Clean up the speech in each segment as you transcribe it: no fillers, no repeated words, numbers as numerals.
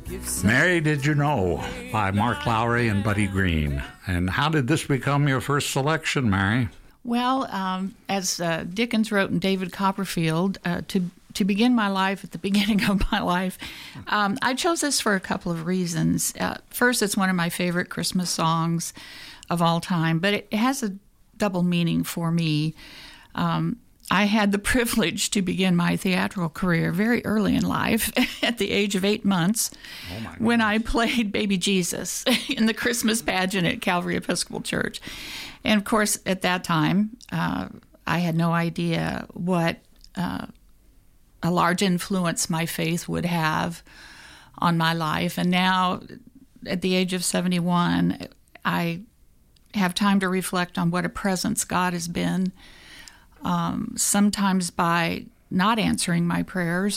Mary Did You Know by Mark Lowry and Buddy Green. And how did this become your first selection, Mary? Well, as Dickens wrote in David Copperfield, to begin my life at the beginning of my life, I chose this for a couple of reasons. First, it's one of my favorite Christmas songs of all time, but it has a double meaning for me. I had the privilege to begin my theatrical career very early in life, at the age of 8 months, when I played Baby Jesus in the Christmas pageant at Calvary Episcopal Church. And, of course, at that time, I had no idea what a large influence my faith would have on my life. And now, at the age of 71, I have time to reflect on what a presence God has been, sometimes by not answering my prayers.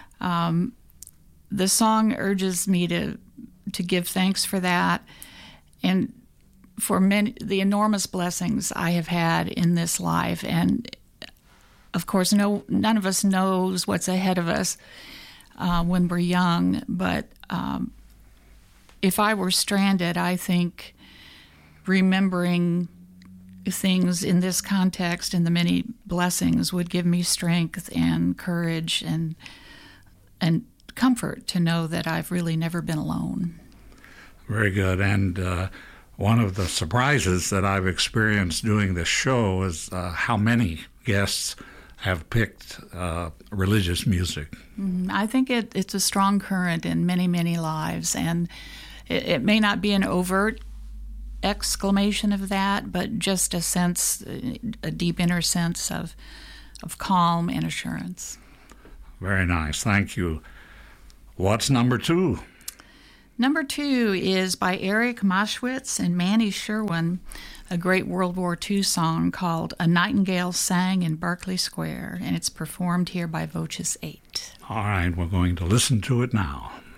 The song urges me to give thanks for that and for the enormous blessings I have had in this life. And, of course, none of us knows what's ahead of us when we're young, but if I were stranded, I think remembering things in this context and the many blessings would give me strength and courage and comfort to know that I've really never been alone. Very good. And one of the surprises that I've experienced doing this show is how many guests have picked religious music. I think it's a strong current in many, many lives, and it may not be an overt exclamation of that, but just a sense, a deep inner sense of calm and assurance. Very nice. Thank you. What's number 2? Number 2 is by Eric Moschwitz and Manny Sherwin, a great World War II song called A Nightingale Sang in Berkeley Square, and it's performed here by Voces 8. All right, we're going to listen to it now.